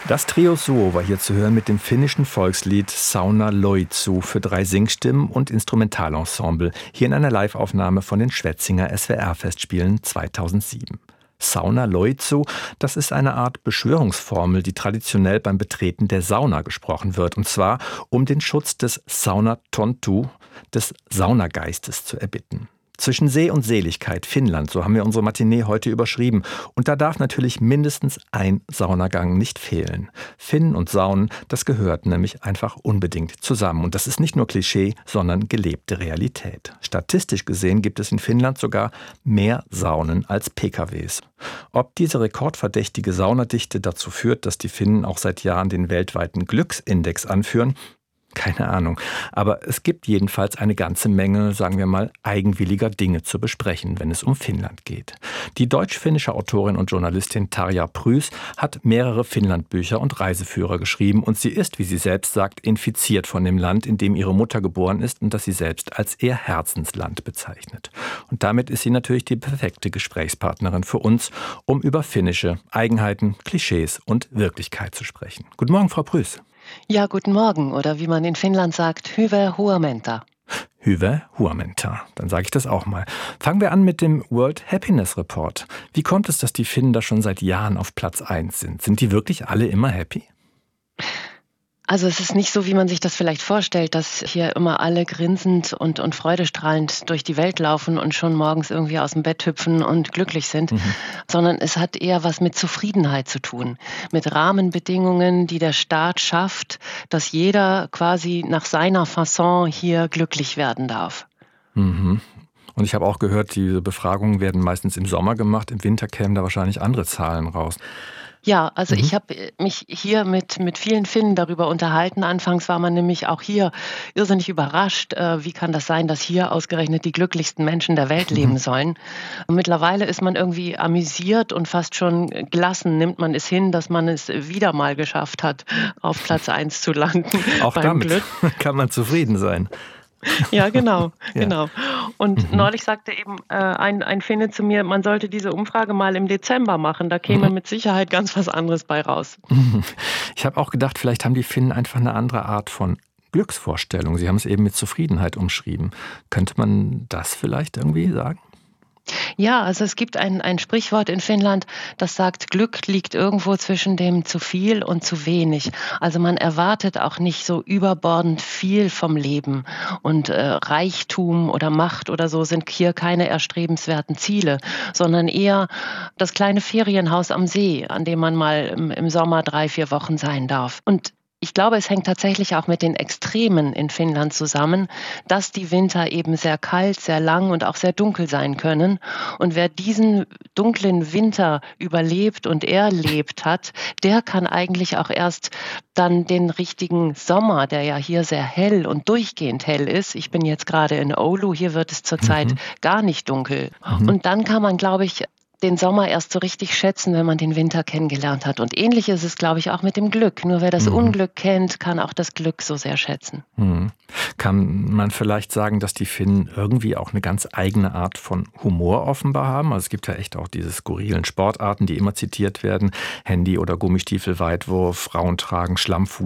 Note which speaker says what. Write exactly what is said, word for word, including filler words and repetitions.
Speaker 1: Das Trio Suo war hier zu hören mit dem finnischen Volkslied Sauna Loitsu für drei Singstimmen und Instrumentalensemble, hier in einer Liveaufnahme von den Schwetzinger S W R-Festspielen zweitausendsieben. Sauna Loitsu, das ist eine Art Beschwörungsformel, die traditionell beim Betreten der Sauna gesprochen wird, und zwar um den Schutz des Sauna Tontu, des Saunageistes, zu erbitten. Zwischen See und Seligkeit, Finnland, so haben wir unsere Matinee heute überschrieben. Und da darf natürlich mindestens ein Saunagang nicht fehlen. Finnen und Saunen, das gehört nämlich einfach unbedingt zusammen. Und das ist nicht nur Klischee, sondern gelebte Realität. Statistisch gesehen gibt es in Finnland sogar mehr Saunen als P K Ws. Ob diese rekordverdächtige Saunadichte dazu führt, dass die Finnen auch seit Jahren den weltweiten Glücksindex anführen, keine Ahnung. Aber es gibt jedenfalls eine ganze Menge, sagen wir mal, eigenwilliger Dinge zu besprechen, wenn es um Finnland geht. Die deutsch-finnische Autorin und Journalistin Tarja Prüß hat mehrere Finnlandbücher und Reiseführer geschrieben und sie ist, wie sie selbst sagt, infiziert von dem Land, in dem ihre Mutter geboren ist und das sie selbst als ihr Herzensland bezeichnet. Und damit ist sie natürlich die perfekte Gesprächspartnerin für uns, um über finnische Eigenheiten, Klischees und Wirklichkeit zu sprechen. Guten Morgen, Frau Prüß.
Speaker 2: Ja, guten Morgen, oder wie man in Finnland sagt, hyvää huomenta.
Speaker 1: Hyvää huomenta. Dann sage ich das auch mal. Fangen wir an mit dem World Happiness Report. Wie kommt es, dass die Finnen da schon seit Jahren auf Platz eins sind? Sind die wirklich alle immer happy?
Speaker 2: Also es ist nicht so, wie man sich das vielleicht vorstellt, dass hier immer alle grinsend und, und freudestrahlend durch die Welt laufen und schon morgens irgendwie aus dem Bett hüpfen und glücklich sind, mhm. sondern es hat eher was mit Zufriedenheit zu tun, mit Rahmenbedingungen, die der Staat schafft, dass jeder quasi nach seiner Fasson hier glücklich werden darf.
Speaker 1: Mhm. Und ich habe auch gehört, diese Befragungen werden meistens im Sommer gemacht, im Winter kämen da wahrscheinlich andere Zahlen raus.
Speaker 2: Ja, also
Speaker 1: Mhm.
Speaker 2: ich habe mich hier mit, mit vielen Finnen darüber unterhalten. Anfangs war man nämlich auch hier irrsinnig überrascht. Äh, wie kann das sein, dass hier ausgerechnet die glücklichsten Menschen der Welt leben sollen? Und mittlerweile ist man irgendwie amüsiert und fast schon gelassen. Nimmt man es hin, dass man es wieder mal geschafft hat, auf Platz eins zu landen.
Speaker 1: Auch
Speaker 2: beim
Speaker 1: damit
Speaker 2: Glück.
Speaker 1: kann man zufrieden sein.
Speaker 2: Ja, genau,
Speaker 1: Ja.
Speaker 2: genau. Und
Speaker 1: Mhm.
Speaker 2: neulich sagte eben äh, ein, ein Finne zu mir, man sollte diese Umfrage mal im Dezember machen. Da käme
Speaker 1: Mhm.
Speaker 2: mit Sicherheit ganz was anderes bei raus.
Speaker 1: Ich habe auch gedacht, vielleicht haben die Finnen einfach eine andere Art von Glücksvorstellung. Sie haben es eben mit Zufriedenheit umschrieben. Könnte man das vielleicht irgendwie sagen?
Speaker 2: Ja, also es gibt ein, ein Sprichwort in Finnland, das sagt, Glück liegt irgendwo zwischen dem zu viel und zu wenig. Also man erwartet auch nicht so überbordend viel vom Leben. Und äh, Reichtum oder Macht oder so sind hier keine erstrebenswerten Ziele, sondern eher das kleine Ferienhaus am See, an dem man mal im, im Sommer drei, vier Wochen sein darf. Und ich glaube, es hängt tatsächlich auch mit den Extremen in Finnland zusammen, dass die Winter eben sehr kalt, sehr lang und auch sehr dunkel sein können. Und wer diesen dunklen Winter überlebt und erlebt hat, der kann eigentlich auch erst dann den richtigen Sommer, der ja hier sehr hell und durchgehend hell ist. Ich bin jetzt gerade in Oulu, hier wird es zurzeit
Speaker 1: Mhm.
Speaker 2: gar nicht dunkel.
Speaker 1: Mhm.
Speaker 2: Und dann kann man, glaube ich, den Sommer erst so richtig schätzen, wenn man den Winter kennengelernt hat. Und ähnlich ist es, glaube ich, auch mit dem Glück. Nur wer das
Speaker 1: Mhm.
Speaker 2: Unglück kennt, kann auch das Glück so sehr schätzen.
Speaker 1: Mhm. Kann man vielleicht sagen, dass die Finnen irgendwie auch eine ganz eigene Art von Humor offenbar haben? Also es gibt ja echt auch diese skurrilen Sportarten, die immer zitiert werden. Handy- oder Gummistiefelweitwurf, Frauen tragen Schlammfuß